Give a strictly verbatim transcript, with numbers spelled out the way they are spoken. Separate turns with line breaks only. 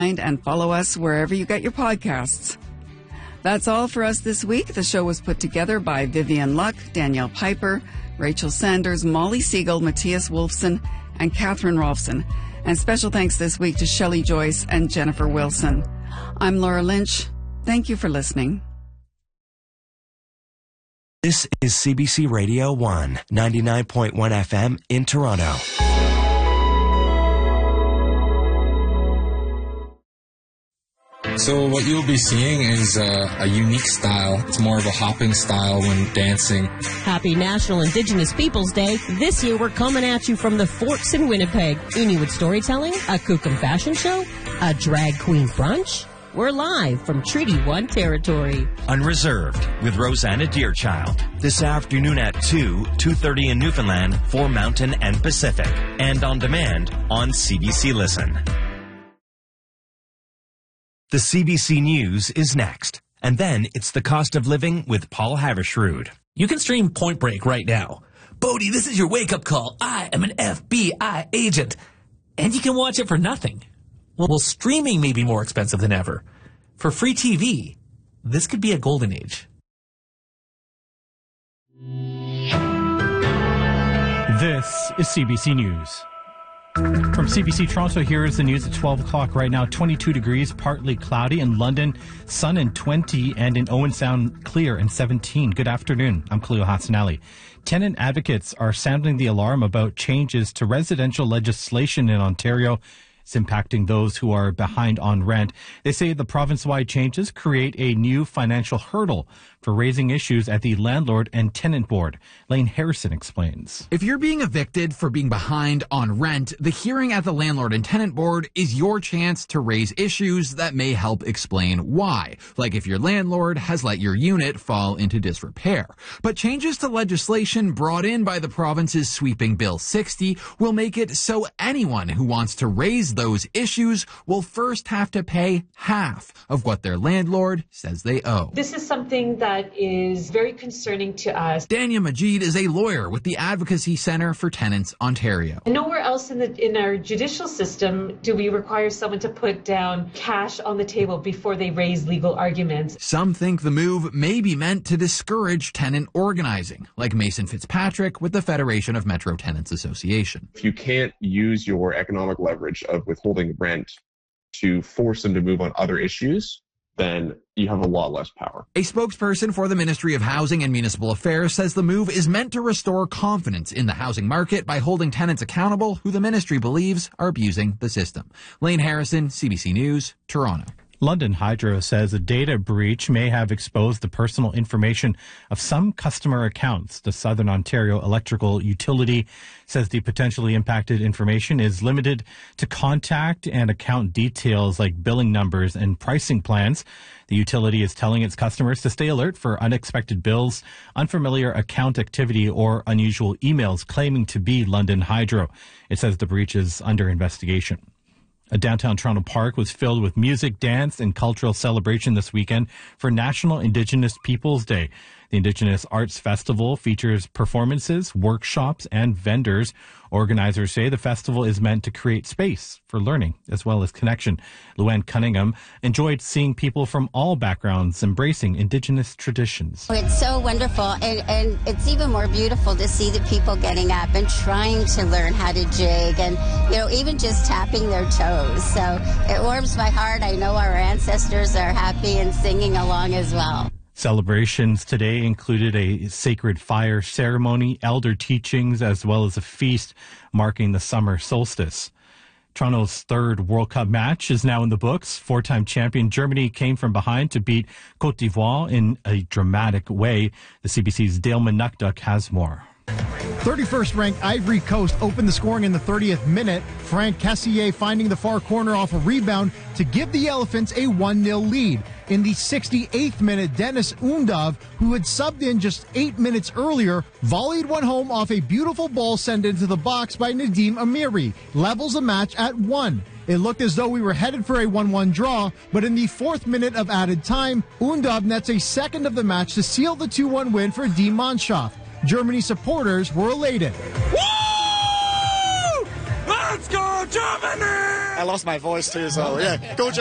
and follow us wherever you get your podcasts. That's all for us this week. The show was put together by Vivian Luck, Danielle Piper, Rachel Sanders, Molly Siegel, Matthias Wolfson, and Catherine Rolfson. And special thanks this week to Shelley Joyce and Jennifer Wilson. I'm Laura Lynch. Thank you for listening.
This is C B C Radio one, ninety-nine point one F M in Toronto.
So what you'll be seeing is uh, a unique style. It's more of a hopping style when dancing.
Happy National Indigenous Peoples Day. This year we're coming at you from the Forks in Winnipeg. Inuit storytelling, a Kukum fashion show, a drag queen brunch. We're live from Treaty one territory.
Unreserved with Rosanna Deerchild. This afternoon at two, two thirty in Newfoundland for Mountain and Pacific. And on demand on C B C Listen. The C B C News is next. And then it's the cost of living with Paul Havershrud.
You can stream Point Break right now. Bodie, this is your wake-up call. I am an F B I agent. And you can watch it for nothing. Well, well, streaming may be more expensive than ever. For free T V, this could be a golden age.
This is C B C News. From C B C Toronto, here is the news at twelve o'clock right now. twenty-two degrees, partly cloudy. In London, sun and twenty, and in Owen Sound, clear and seventeen. Good afternoon. I'm Khalil Hassanali. Tenant advocates are sounding the alarm about changes to residential legislation in Ontario. It's impacting those who are behind on rent. They say the province-wide changes create a new financial hurdle for raising issues at the Landlord and Tenant Board. Lane Harrison explains.
If you're being evicted for being behind on rent, the hearing at the Landlord and Tenant Board is your chance to raise issues that may help explain why, like if your landlord has let your unit fall into disrepair. But changes to legislation brought in by the province's sweeping Bill sixty will make it so anyone who wants to raise those issues will first have to pay half of what their landlord says they owe.
This is something that is very concerning to us.
Dania Majid is a lawyer with the Advocacy Centre for Tenants Ontario.
Nowhere else in the in our judicial system do we require someone to put down cash on the table before they raise legal arguments.
Some think the move may be meant to discourage tenant organizing, like Mason Fitzpatrick with the Federation of Metro Tenants Association.
If you can't use your economic leverage of withholding rent to force them to move on other issues, then you have a lot less power.
A spokesperson for the Ministry of Housing and Municipal Affairs says the move is meant to restore confidence in the housing market by holding tenants accountable who the ministry believes are abusing the system. Lane Harrison, C B C News, Toronto.
London Hydro says a data breach may have exposed the personal information of some customer accounts. The Southern Ontario Electrical Utility says the potentially impacted information is limited to contact and account details like billing numbers and pricing plans. The utility is telling its customers to stay alert for unexpected bills, unfamiliar account activity, or unusual emails claiming to be London Hydro. It says the breach is under investigation. A downtown Toronto park was filled with music, dance, and cultural celebration this weekend for National Indigenous Peoples Day. The Indigenous Arts Festival features performances, workshops, and vendors. Organizers say the festival is meant to create space for learning as well as connection. Luann Cunningham enjoyed seeing people from all backgrounds embracing Indigenous traditions.
It's so wonderful, and, and it's even more beautiful to see the people getting up and trying to learn how to jig and, you know, even just tapping their toes. So it warms my heart. I know our ancestors are happy and singing along as well.
Celebrations today included a sacred fire ceremony, elder teachings, as well as a feast marking the summer solstice. Toronto's third World Cup match is now in the books. Four-time champion Germany came from behind to beat Côte d'Ivoire in a dramatic way. The C B C's Dale Manukduk has more.
thirty-first ranked Ivory Coast opened the scoring in the thirtieth minute. Frank Cassier finding the far corner off a rebound to give the Elephants a one nil lead. In the sixty-eighth minute, Dennis Undav, who had subbed in just eight minutes earlier, volleyed one home off a beautiful ball sent into the box by Nadim Amiri. Levels the match at one. It looked as though we were headed for a one one draw, but in the fourth minute of added time, Undav nets a second of the match to seal the two one win for Die Mannschaft. Germany supporters were elated.
Woo! Let's go, Germany! I lost my voice too. So yeah, go.